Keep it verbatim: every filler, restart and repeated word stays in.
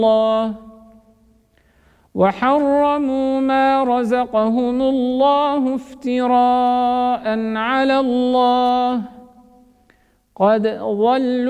الله وحرموا ما رزقهم الله افتراء على الله قد ضلوا